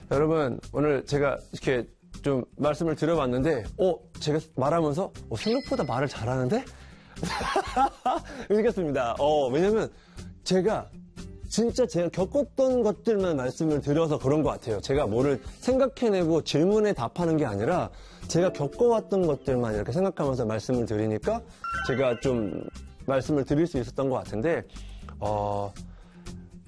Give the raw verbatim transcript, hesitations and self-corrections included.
여러분, 오늘 제가 이렇게 좀 말씀을 드려봤는데, 어, 제가 말하면서, 어, 생각보다 말을 잘하는데? 의식했습니다. 어, 왜냐면, 제가, 진짜 제가 겪었던 것들만 말씀을 드려서 그런 것 같아요. 제가 뭐를 생각해내고 질문에 답하는 게 아니라, 제가 겪어왔던 것들만 이렇게 생각하면서 말씀을 드리니까, 제가 좀 말씀을 드릴 수 있었던 것 같은데, 어,